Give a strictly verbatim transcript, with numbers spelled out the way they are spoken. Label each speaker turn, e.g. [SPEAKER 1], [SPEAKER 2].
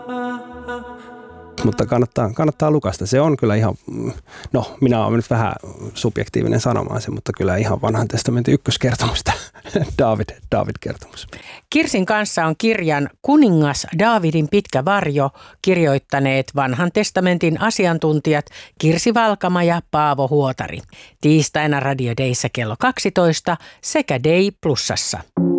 [SPEAKER 1] Mutta kannattaa, kannattaa lukasta. Se on kyllä ihan, no minä olen nyt vähän subjektiivinen sanomaan se, mutta kyllä ihan vanhan testamentin ykköskertomusta, Daavid, Daavid-kertomus.
[SPEAKER 2] Kirsin kanssa on kirjan Kuningas Daavidin pitkä varjo kirjoittaneet vanhan testamentin asiantuntijat Kirsi Valkama ja Paavo Huotari. Tiistaina Radio Dayssä kello kaksitoista sekä Day Plusassa.